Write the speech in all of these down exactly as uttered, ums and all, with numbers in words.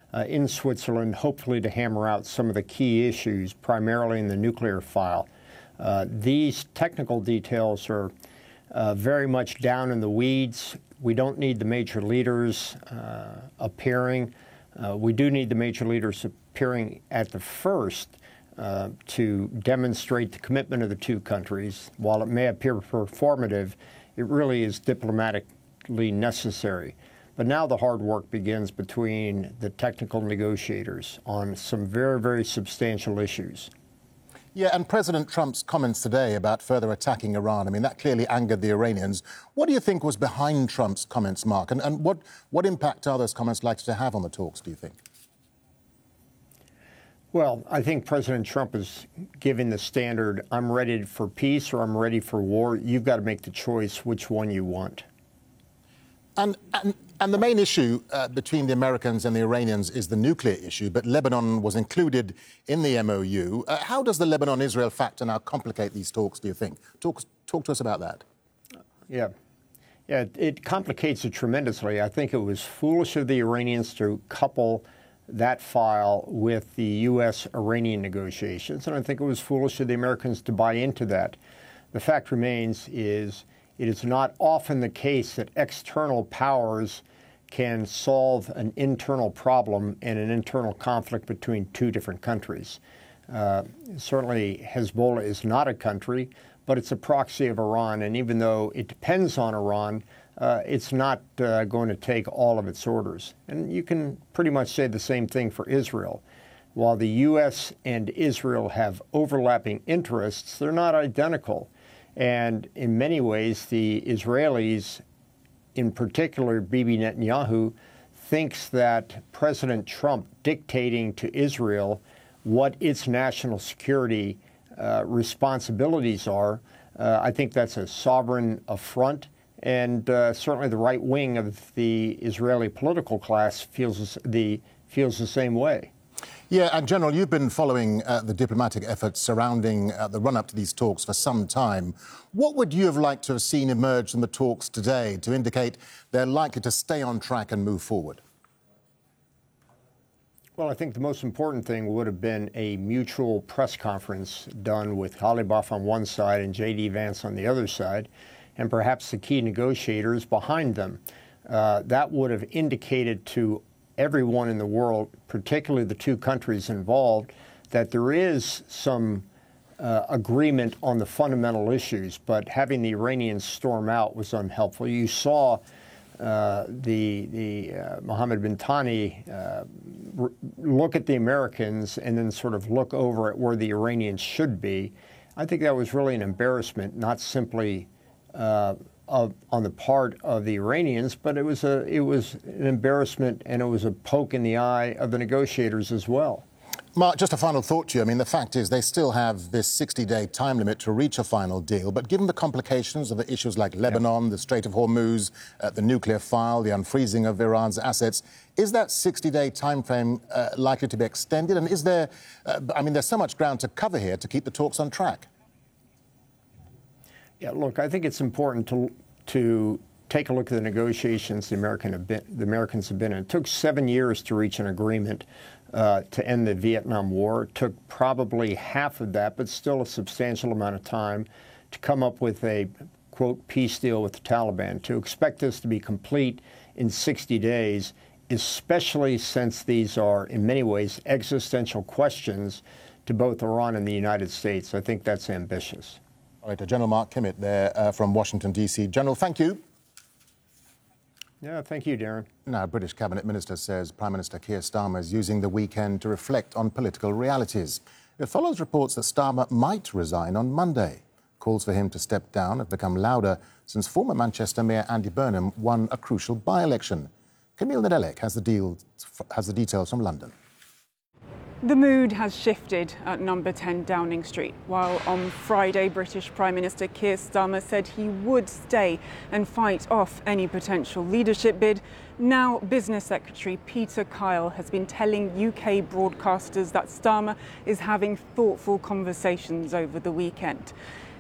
uh, in Switzerland, hopefully to hammer out some of the key issues, primarily in the nuclear file. Uh, these technical details are uh, very much down in the weeds. We don't need the major leaders uh, appearing. Uh, we do need the major leaders appearing at the first uh, to demonstrate the commitment of the two countries. While it may appear performative, it really is diplomatically necessary. But now the hard work begins between the technical negotiators on some very, very substantial issues. Yeah, and President Trump's comments today about further attacking Iran, I mean, that clearly angered the Iranians. What do you think was behind Trump's comments, Mark? And, and what, what impact are those comments likely to have on the talks, do you think? Well, I think President Trump is giving the standard, I'm ready for peace or I'm ready for war. You've got to make the choice which one you want. And, and, and the main issue uh, between the Americans and the Iranians is the nuclear issue, but Lebanon was included in the M O U. Uh, how does the Lebanon-Israel factor now complicate these talks, do you think? Talk, talk to us about that. Yeah. Yeah, it complicates it tremendously. I think it was foolish of the Iranians to couple that file with the U S Iranian negotiations, and I think it was foolish of the Americans to buy into that. The fact remains is it is not often the case that external powers can solve an internal problem and an internal conflict between two different countries. Uh, certainly, Hezbollah is not a country, but it's a proxy of Iran, and even though it depends on Iran, uh, it's not uh, going to take all of its orders. And you can pretty much say the same thing for Israel. While the U S and Israel have overlapping interests, they're not identical. And in many ways, the Israelis, in particular Bibi Netanyahu, thinks that President Trump dictating to Israel what its national security uh, responsibilities are, uh, I think that's a sovereign affront. And uh, certainly the right wing of the Israeli political class feels the, feels the same way. Yeah, and General, you've been following uh, the diplomatic efforts surrounding uh, the run-up to these talks for some time. What would you have liked to have seen emerge from the talks today to indicate they're likely to stay on track and move forward? Well, I think the most important thing would have been a mutual press conference done with Ghalibaf on one side and J D Vance on the other side, and perhaps the key negotiators behind them. Uh, that would have indicated to everyone in the world, particularly the two countries involved, that there is some uh, agreement on the fundamental issues, but having the Iranians storm out was unhelpful. You saw uh, the, the uh, Mohammed bin Tani uh, look at the Americans and then sort of look over at where the Iranians should be. I think that was really an embarrassment, not simply uh, Of, on the part of the Iranians, but it was a it was an embarrassment and it was a poke in the eye of the negotiators as well. Mark, just a final thought to you. I mean, the fact is they still have this sixty-day time limit to reach a final deal, but given the complications of the issues like Lebanon, yep. the Strait of Hormuz, uh, the nuclear file, the unfreezing of Iran's assets, is that sixty-day time frame uh, likely to be extended? And is there, uh, I mean, there's so much ground to cover here to keep the talks on track. Yeah, look, I think it's important to to take a look at the negotiations the American have been, the Americans have been in. It took seven years to reach an agreement uh, to end the Vietnam War. It took probably half of that, but still a substantial amount of time to come up with a, quote, peace deal with the Taliban. To expect this to be complete in sixty days, especially since these are, in many ways, existential questions to both Iran and the United States, I think that's ambitious. All right, General Mark Kimmitt there uh, from Washington, D C. General, thank you. Yeah, thank you, Darren. Now, a British cabinet minister says Prime Minister Keir Starmer is using the weekend to reflect on political realities. It follows reports that Starmer might resign on Monday. Calls for him to step down have become louder since former Manchester Mayor Andy Burnham won a crucial by-election. Camille Nedelec has the, deal, has the details from London. The mood has shifted at number ten Downing Street. While on Friday, British Prime Minister Keir Starmer said he would stay and fight off any potential leadership bid, now Business Secretary Peter Kyle has been telling U K broadcasters that Starmer is having thoughtful conversations over the weekend.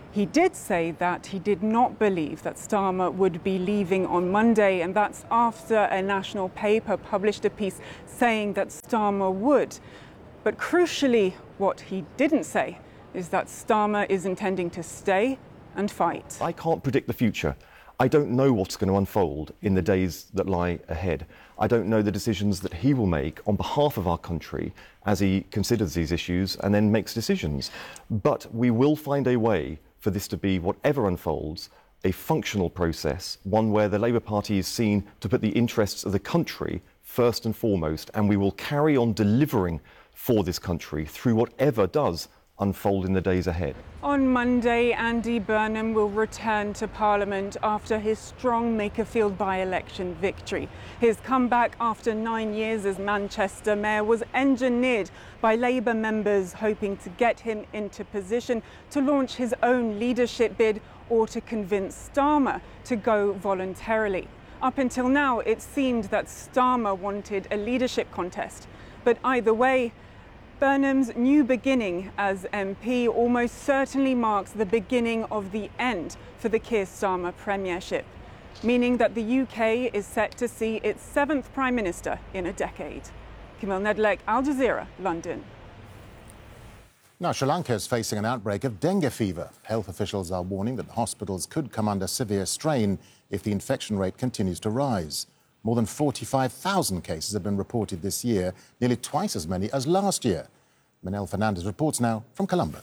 He did say that he did not believe that Starmer would be leaving on Monday, and that's after a national paper published a piece saying that Starmer would. But crucially, what he didn't say is that Starmer is intending to stay and fight. I can't predict the future. I don't know what's going to unfold in the days that lie ahead. I don't know the decisions that he will make on behalf of our country as he considers these issues and then makes decisions. But we will find a way for this to be, whatever unfolds, a functional process, one where the Labour Party is seen to put the interests of the country first and foremost, and we will carry on delivering for this country through whatever does unfold in the days ahead. On Monday, Andy Burnham will return to Parliament after his strong Makerfield by-election victory. His comeback after nine years as Manchester Mayor was engineered by Labour members hoping to get him into position to launch his own leadership bid or to convince Starmer to go voluntarily. Up until now, it seemed that Starmer wanted a leadership contest. But either way, Burnham's new beginning as M P almost certainly marks the beginning of the end for the Keir Starmer premiership, meaning that the U K is set to see its seventh Prime Minister in a decade. Camille Nedlek, Al Jazeera, London. Now, Sri Lanka is facing an outbreak of dengue fever. Health officials are warning that hospitals could come under severe strain if the infection rate continues to rise. More than forty-five thousand cases have been reported this year, nearly twice as many as last year. Manel Fernandez reports now from Colombo.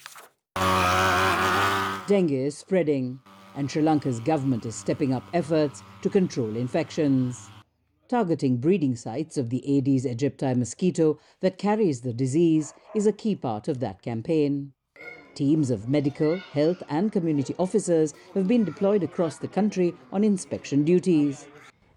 Dengue is spreading, and Sri Lanka's government is stepping up efforts to control infections. Targeting breeding sites of the Aedes aegypti mosquito that carries the disease is a key part of that campaign. Teams of medical, health and community officers have been deployed across the country on inspection duties.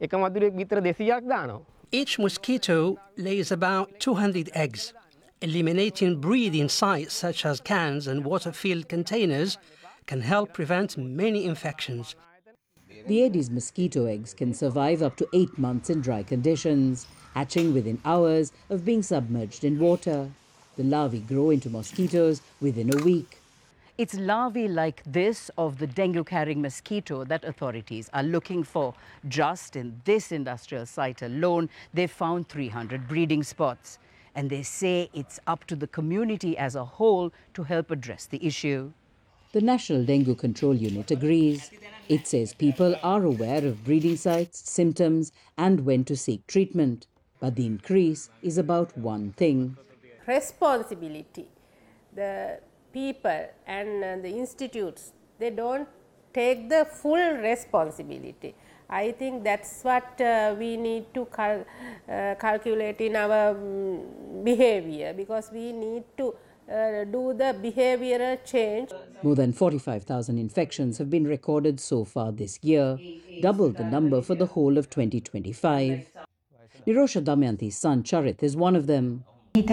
Each mosquito lays about two hundred eggs. Eliminating breeding sites such as cans and water-filled containers can help prevent many infections. The Aedes mosquito eggs can survive up to eight months in dry conditions, hatching within hours of being submerged in water. The larvae grow into mosquitoes within a week. It's larvae like this of the dengue-carrying mosquito that authorities are looking for. Just in this industrial site alone, they've found three hundred breeding spots. And they say it's up to the community as a whole to help address the issue. The National Dengue Control Unit agrees. It says people are aware of breeding sites, symptoms, and when to seek treatment. But the increase is about one thing. Responsibility. The people and uh, the institutes, they don't take the full responsibility. I think that's what uh, we need to cal uh, calculate in our um, behavior, because we need to uh, do the behavioral change. More than forty-five thousand infections have been recorded so far this year, double the number for the whole of twenty twenty-five. Nirosha Damayanti's son Charit is one of them.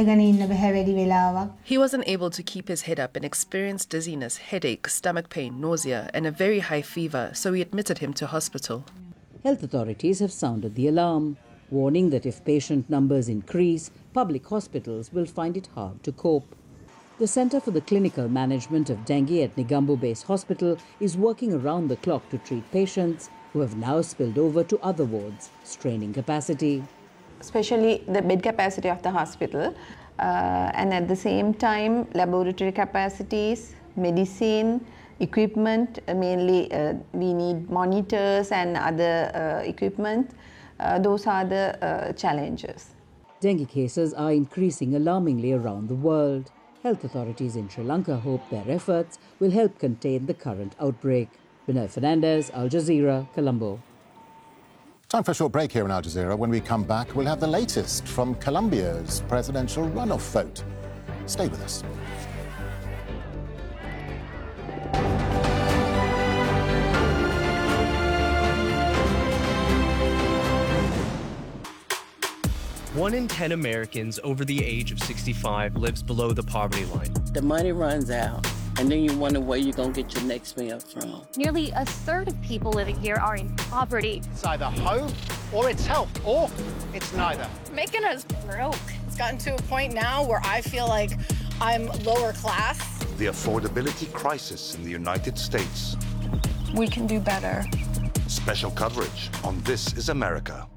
He wasn't able to keep his head up and experienced dizziness, headache, stomach pain, nausea, and a very high fever, so we admitted him to hospital. Health authorities have sounded the alarm, warning that if patient numbers increase, public hospitals will find it hard to cope. The Centre for the Clinical Management of Dengue at Negombo Base Hospital is working around the clock to treat patients who have now spilled over to other wards, straining capacity. Especially the bed capacity of the hospital, uh, and at the same time laboratory capacities, medicine, equipment, uh, mainly uh, we need monitors and other uh, equipment. Uh, those are the uh, challenges. Dengue cases are increasing alarmingly around the world. Health authorities in Sri Lanka hope their efforts will help contain the current outbreak. Manel Fernandez, Al Jazeera, Colombo. Time for a short break here in Al Jazeera. When we come back, we'll have the latest from Colombia's presidential runoff vote. Stay with us. One in ten Americans over the age of sixty-five lives below the poverty line. The money runs out, and then you wonder where you're going to get your next meal from. Nearly a third of people living here are in poverty. It's either home, or it's health, or it's neither. Making us broke. It's gotten to a point now where I feel like I'm lower class the affordability crisis in the United States. We can do better. Special coverage on This Is America.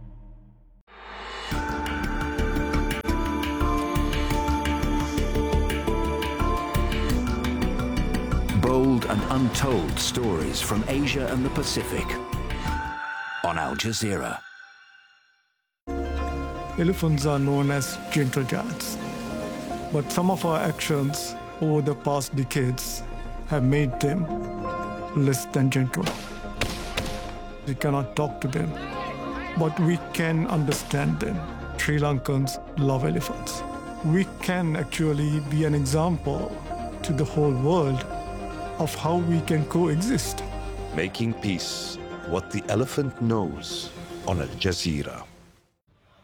Bold and untold stories from Asia and the Pacific on Al Jazeera. Elephants are known as gentle giants, but some of our actions over the past decades have made them less than gentle. We cannot talk to them, but we can understand them. Sri Lankans love elephants. We can actually be an example to the whole world of how we can coexist. Making Peace, What the Elephant Knows on Al Jazeera.